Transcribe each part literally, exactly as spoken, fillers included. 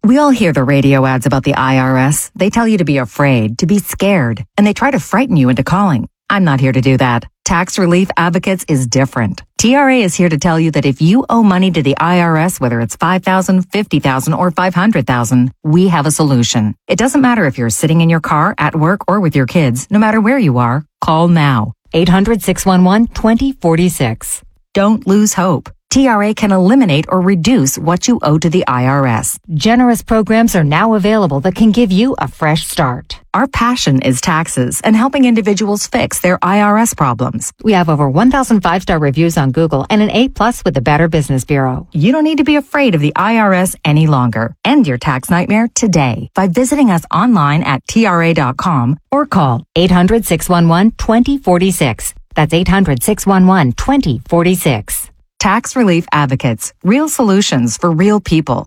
We all hear the radio ads about the I R S. They tell you to be afraid, to be scared, and they try to frighten you into calling. I'm not here to do that. Tax Relief Advocates is different. T R A is here to tell you that if you owe money to the I R S, whether it's five thousand dollars, fifty thousand dollars, or five hundred thousand dollars, we have a solution. It doesn't matter if you're sitting in your car, at work, or with your kids. No matter where you are, call now. eight hundred, six one one, two zero four six. Don't lose hope. T R A can eliminate or reduce what you owe to the I R S. Generous programs are now available that can give you a fresh start. Our passion is taxes and helping individuals fix their I R S problems. We have over one thousand five-star reviews on Google and an A plus with the Better Business Bureau. You don't need to be afraid of the I R S any longer. End your tax nightmare today by visiting us online at T R A dot com or call eight hundred, six one one, two zero four six. That's eight hundred, six one one, two zero four six. Tax Relief Advocates. Real solutions for real people.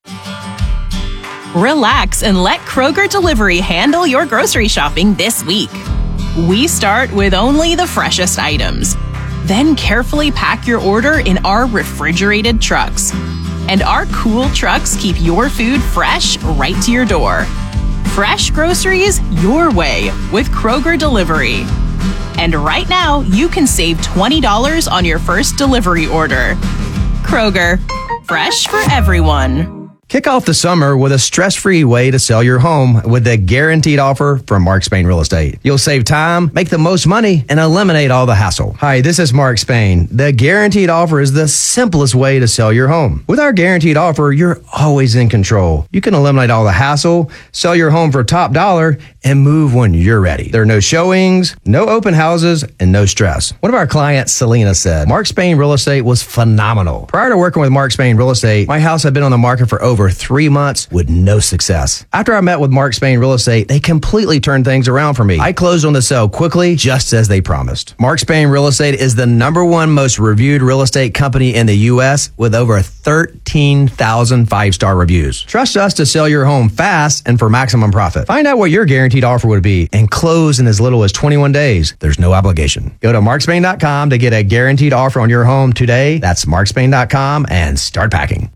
Relax and let Kroger Delivery handle your grocery shopping this week. We start with only the freshest items. Then carefully pack your order in our refrigerated trucks. And our cool trucks keep your food fresh right to your door. Fresh groceries your way with Kroger Delivery. And right now, you can save twenty dollars on your first delivery order. Kroger, fresh for everyone. Kick off the summer with a stress-free way to sell your home with the Guaranteed Offer from Mark Spain Real Estate. You'll save time, make the most money, and eliminate all the hassle. Hi, this is Mark Spain. The Guaranteed Offer is the simplest way to sell your home. With our Guaranteed Offer, you're always in control. You can eliminate all the hassle, sell your home for top dollar, and move when you're ready. There are no showings, no open houses, and no stress. One of our clients, Selena, said, Mark Spain Real Estate was phenomenal. Prior to working with Mark Spain Real Estate, my house had been on the market for over three months with no success. After I met with Mark Spain Real Estate, they completely turned things around for me. I closed on the sale quickly, just as they promised. Mark Spain Real Estate is the number one most reviewed real estate company in the U S with over thirteen thousand five-star reviews. Trust us to sell your home fast and for maximum profit. Find out what your guaranteed offer would be and close in as little as twenty-one days. There's no obligation. Go to mark spain dot com to get a guaranteed offer on your home today. That's mark spain dot com and start packing.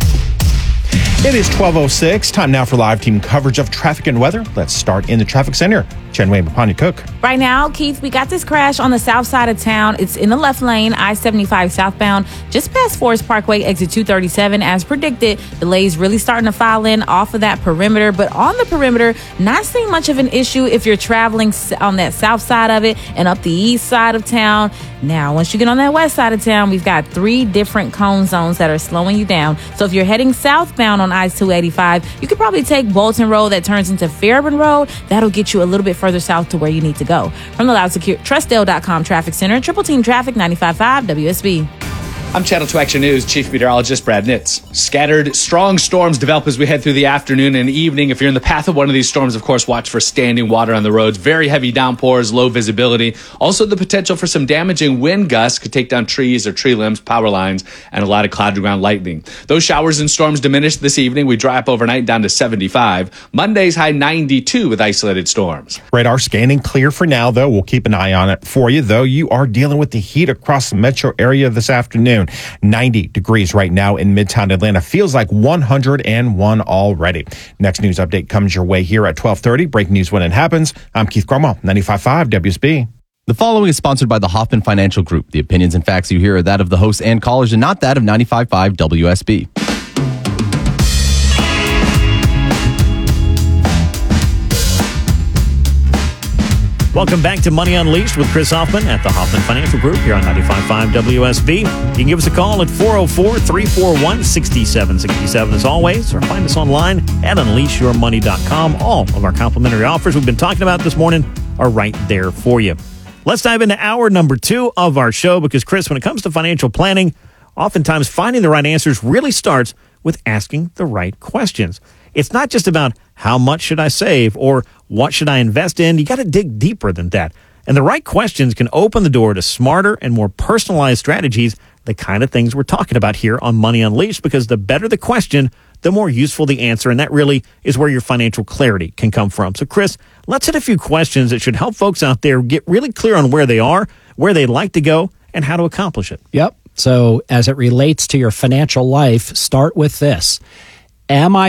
It is twelve oh six. Time now for live team coverage of traffic and weather. Let's start in the traffic center. Chenway Mapani Cook. Right now, Keith, we got this crash on the south side of town. It's in the left lane, I seventy-five southbound, just past Forest Parkway, exit two thirty-seven. As predicted, delays really starting to file in off of that perimeter. But on the perimeter, not seeing much of an issue if you're traveling on that south side of it and up the east side of town. Now, once you get on that west side of town, we've got three different cone zones that are slowing you down. So if you're heading southbound on I two eighty-five, you could probably take Bolton Road that turns into Fairburn Road. That'll get you a little bit further south to where you need to go. From the Loud Secure Trustdale dot com Traffic Center, Triple Team Traffic ninety-five point five W S B. I'm Channel two Action News Chief Meteorologist Brad Nitz. Scattered, strong storms develop as we head through the afternoon and evening. If you're in the path of one of these storms, of course, watch for standing water on the roads. Very heavy downpours, low visibility. Also, the potential for some damaging wind gusts could take down trees or tree limbs, power lines, and a lot of cloud to ground lightning. Those showers and storms diminish this evening. We dry up overnight down to seventy-five. Monday's high ninety-two with isolated storms. Radar scanning clear for now, though. We'll keep an eye on it for you, though. You are dealing with the heat across the metro area this afternoon. ninety degrees right now in Midtown Atlanta. Feels like one hundred one already. Next news update comes your way here at twelve thirty. Breaking news when it happens. I'm Keith Cromwell, ninety-five point five W S B. The following is sponsored by the Hoffman Financial Group. The opinions and facts you hear are that of the hosts and callers and not that of ninety-five point five W S B. Welcome back to Money Unleashed with Chris Hoffman at the Hoffman Financial Group here on ninety-five point five W S B. You can give us a call at four oh four, three four one, six seven six seven as always, or find us online at unleash your money dot com. All of our complimentary offers we've been talking about this morning are right there for you. Let's dive into hour number two of our show because, Chris, when it comes to financial planning, oftentimes finding the right answers really starts with asking the right questions. It's not just about how much should I save or what should I invest in. You got to dig deeper than that. And the right questions can open the door to smarter and more personalized strategies, the kind of things we're talking about here on Money Unleashed, because the better the question, the more useful the answer. And that really is where your financial clarity can come from. So, Chris, let's hit a few questions that should help folks out there get really clear on where they are, where they'd like to go, and how to accomplish it. Yep. So as it relates to your financial life, start with this. Am I